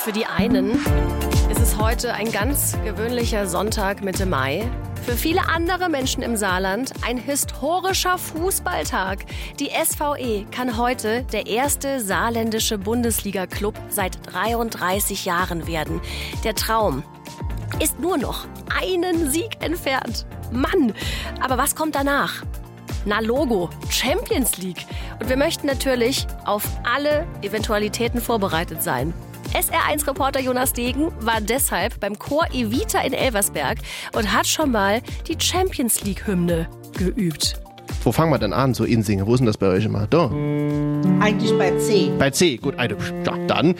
Für die einen ist es heute ein ganz gewöhnlicher Sonntag Mitte Mai. Für viele andere Menschen im Saarland ein historischer Fußballtag. Die SVE kann heute der erste saarländische Bundesliga-Club seit 33 Jahren werden. Der Traum ist nur noch einen Sieg entfernt. Mann, aber was kommt danach? Na Logo, Champions League. Und wir möchten natürlich auf alle Eventualitäten vorbereitet sein. SR1-Reporter Jonas Degen war deshalb beim Chor Evita in Elversberg und hat schon mal die Champions League-Hymne geübt. Wo fangen wir denn an, so Insingen? Wo ist denn das bei euch immer? Da. Eigentlich bei C. Bei C, gut. Ja, dann